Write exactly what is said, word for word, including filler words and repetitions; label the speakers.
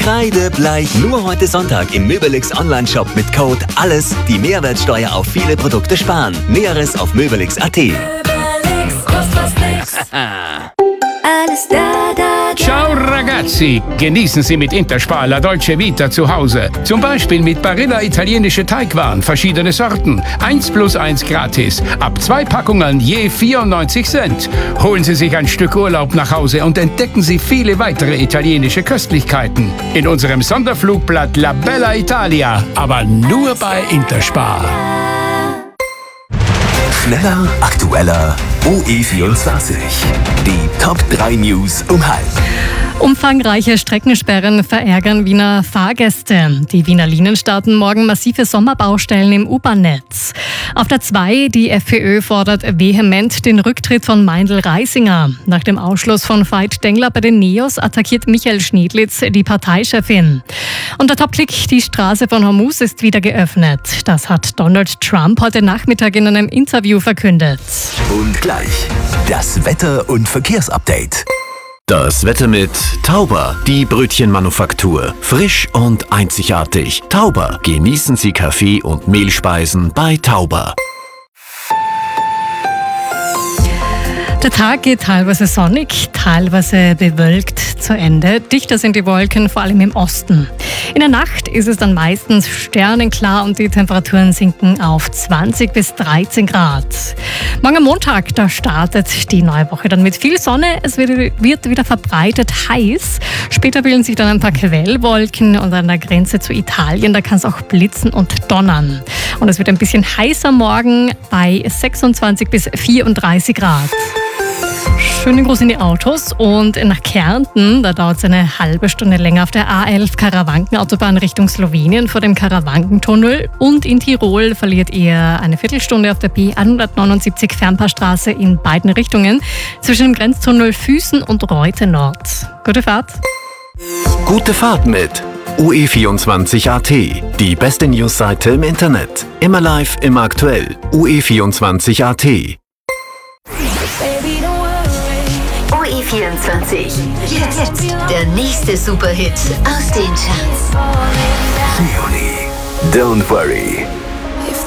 Speaker 1: Kreidebleich. Nur heute Sonntag im Möbelix Online-Shop mit Code ALLES die Mehrwertsteuer auf viele Produkte sparen. Näheres auf möbelix punkt at.
Speaker 2: Möbelix, kostet was nix. Alles da, da, da.
Speaker 3: Ciao ragazzi, genießen Sie mit Interspar La Dolce Vita zu Hause. Zum Beispiel mit Barilla italienische Teigwaren, verschiedene Sorten. eins plus eins gratis. Ab zwei Packungen je vierundneunzig Cent. Holen Sie sich ein Stück Urlaub nach Hause und entdecken Sie viele weitere italienische Köstlichkeiten. In unserem Sonderflugblatt La Bella Italia. Aber nur bei Interspar.
Speaker 1: Schneller, aktueller, O E vierundzwanzig. Die Top drei News um halb.
Speaker 4: Umfangreiche Streckensperren verärgern Wiener Fahrgäste. Die Wiener Linien starten morgen massive Sommerbaustellen im U-Bahn-Netz. Auf der zwei, die FPÖ fordert vehement den Rücktritt von Meindl-Reisinger. Nach dem Ausschluss von Veit Dengler bei den Neos attackiert Michael Schneedlitz die Parteichefin. Und der Top-Click, die Straße von Hormuz ist wieder geöffnet. Das hat Donald Trump heute Nachmittag in einem Interview verkündet.
Speaker 1: Und gleich das Wetter- und Verkehrsupdate.
Speaker 5: Das Wetter mit Tauber, die Brötchenmanufaktur. Frisch und einzigartig. Tauber, genießen Sie Kaffee und Mehlspeisen bei Tauber.
Speaker 4: Der Tag geht teilweise sonnig, teilweise bewölkt zu Ende. Dichter sind die Wolken, vor allem im Osten. In der Nacht ist es dann meistens sternenklar und die Temperaturen sinken auf zwanzig bis dreizehn Grad. Morgen am Montag, da startet die neue Woche dann mit viel Sonne. Es wird, wird wieder verbreitet heiß. Später bilden sich dann ein paar Quellwolken und an der Grenze zu Italien, da kann es auch blitzen und donnern. Und es wird ein bisschen heißer morgen bei sechsundzwanzig bis vierunddreißig Grad. Schönen Gruß in die Autos und nach Kärnten, da dauert es eine halbe Stunde länger auf der A elf Karawanken-Autobahn Richtung Slowenien vor dem Karawankentunnel und in Tirol verliert ihr eine Viertelstunde auf der B hundertneunundsiebzig Fernpaarstraße in beiden Richtungen zwischen dem Grenztunnel Füßen und Reute Nord. Gute Fahrt!
Speaker 5: Gute Fahrt mit O E vierundzwanzig punkt at. Die beste Newsseite im Internet. Immer live, immer aktuell. O E vierundzwanzig punkt at.
Speaker 6: O E vierundzwanzig. Jetzt der nächste Superhit aus den Charts.
Speaker 1: Don't worry.